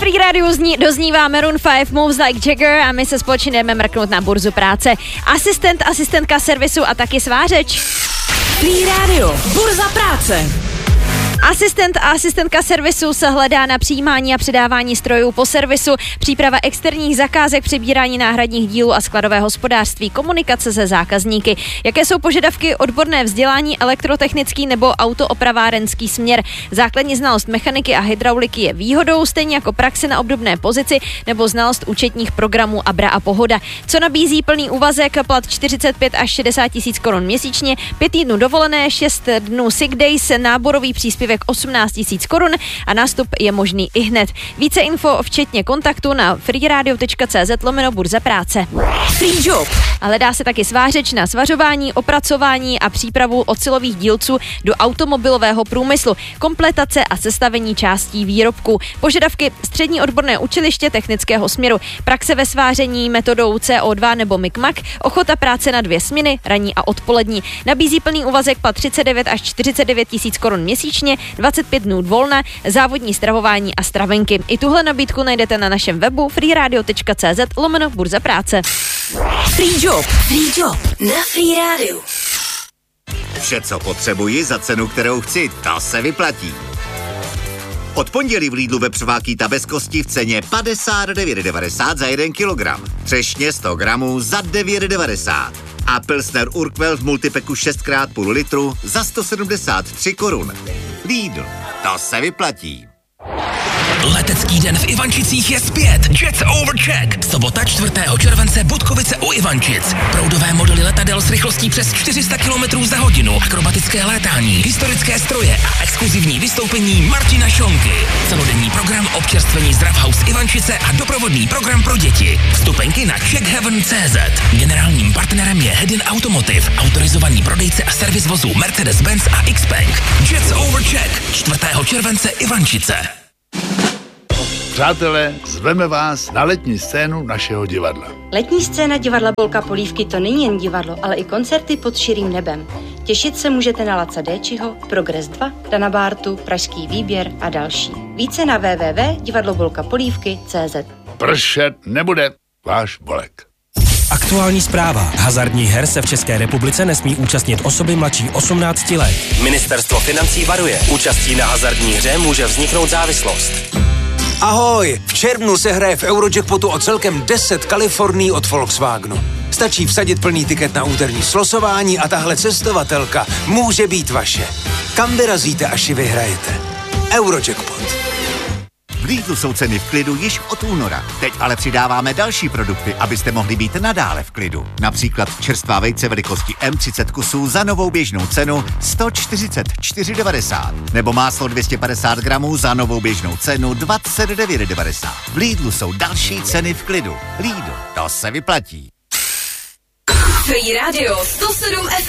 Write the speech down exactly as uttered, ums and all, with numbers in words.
Free Radio zní, doznívá Maroon five Moves Like Jagger a my se společně jdeme mrknout na burzu práce. Asistent, asistentka servisu a taky svářeč. Free Radio, burza práce. Asistent a asistentka servisu se hledá na přijímání a předávání strojů po servisu, příprava externích zakázek, přebírání náhradních dílů a skladové hospodářství, komunikace se zákazníky. Jaké jsou požadavky? Odborné vzdělání, elektrotechnický nebo autoopravárenský směr. Základní znalost mechaniky a hydrauliky je výhodou, stejně jako praxe na obdobné pozici nebo znalost účetních programů Abra a Pohoda. Co nabízí plný úvazek, plat čtyřicet pět až šedesát tisíc korun měsíčně, pět týdnů dovolené, šest dnů sick days, náborový příspěvek osmnáct tisíc korun a nástup je možný i hned. Více info včetně kontaktu na freeradio.cz lomeno burza práce. Free job. Ale dá se taky svářeč na svařování, opracování a přípravu ocelových dílců do automobilového průmyslu, kompletace a sestavení částí výrobků. Požadavky střední odborné učiliště technického směru, praxe ve sváření metodou C O dva nebo Micmac, ochota práce na dvě směny, ranní a odpolední. Nabízí plný úvazek, plat třicet devět až čtyřicet devět tisíc korun měsíčně, dvacet pět dnů volna, závodní stravování a stravenky. I tuhle nabídku najdete na našem webu freeradio.cz lomeno burza práce. Free job. Free job na Free Radio. Vše, co potřebuji za cenu, kterou chci, to se vyplatí. Od pondělí v Lidlu vepřová bez kosti v ceně padesát devět devadesát za jeden kilogram. Třešně sto gramů za devět devadesát. A Pilsner Urquell v multipeku šest krát půl litru za sto sedmdesát tři korun. Lidl, to se vyplatí. Letecký den v Ivančicích je zpět. Jets Overcheck. Sobota čtvrtého července Budkovice u Ivančic. Proudové modely letadel s rychlostí přes čtyři sta kilometrů za hodinu. Akrobatické létání, historické stroje a exkluzivní vystoupení Martina Šonky. Celodenní program občerstvení z Draft House Ivančice a doprovodný program pro děti. Vstupenky na check heaven tečka cé zet. Generálním partnerem je Hedin Automotive, autorizovaný prodejce a servis vozů Mercedes-Benz a X-Bank. Jets Overcheck. čtvrtého července Ivančice. Přátelé, zveme vás na letní scénu našeho divadla. Letní scéna divadla Bolka Polívky to není jen divadlo, ale i koncerty pod širým nebem. Těšit se můžete na Laca Déčiho, Progress dva, Dana Bártu, Pražský výběr a další. Více na w w w tečka divadlobolka polívky tečka cé zet. Pršet nebude, váš Bolek. Aktuální zpráva. Hazardních her se v České republice nesmí účastnit osoby mladší osmnácti let. Ministerstvo financí varuje. Účastí na hazardní hře může vzniknout závislost. Ahoj! V červnu se hraje v Eurojackpotu o celkem deset Kalifornií od Volkswagenu. Stačí vsadit plný tiket na úterní slosování a tahle cestovatelka může být vaše. Kam vyrazíte, až ji vyhrajete? Eurojackpot. V Lidlu jsou ceny v klidu již od února. Teď ale přidáváme další produkty, abyste mohli být nadále v klidu. Například čerstvá vejce velikosti M třicet kusů za novou běžnou cenu sto čtyřicet čtyři devadesát. Nebo máslo dvě stě padesát gramů za novou běžnou cenu dvacet devět devadesát. V Lidlu jsou další ceny v klidu. Lidl, to se vyplatí. Free Radio sto sedm